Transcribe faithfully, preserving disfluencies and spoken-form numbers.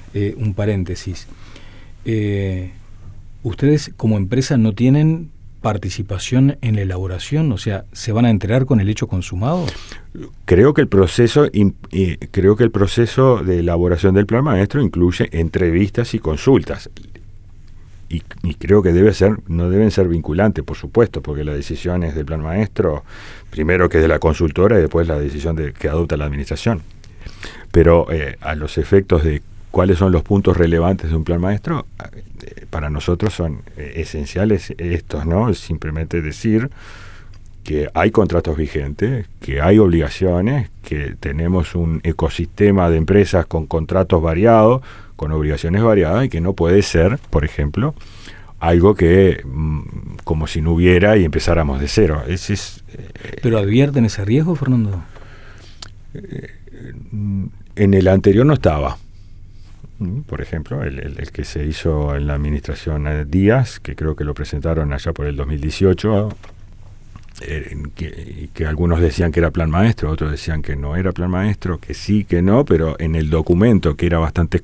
eh, un paréntesis. Eh, ¿Ustedes como empresa no tienen participación en la elaboración? O sea, ¿se van a enterar con el hecho consumado? Creo que el proceso eh, creo que el proceso de elaboración del plan maestro incluye entrevistas y consultas. Y, y creo que debe ser, no deben ser vinculantes, por supuesto, porque la decisión es del plan maestro, primero que es de la consultora y después la decisión de, que adopta la administración. Pero eh, a los efectos de cuáles son los puntos relevantes de un plan maestro, eh, para nosotros son eh, esenciales estos, ¿no? Es simplemente decir que hay contratos vigentes, que hay obligaciones, que tenemos un ecosistema de empresas con contratos variados, con obligaciones variadas, y que no puede ser, por ejemplo, algo que mmm, como si no hubiera y empezáramos de cero. Ese es, eh, ¿Pero advierten ese riesgo, Fernando? Eh, en el anterior no estaba. Por ejemplo, el, el, el que se hizo en la administración Díaz, que creo que lo presentaron allá por el dos mil dieciocho, eh, que, que algunos decían que era plan maestro, otros decían que no era plan maestro, que sí, que no, pero en el documento, que era bastante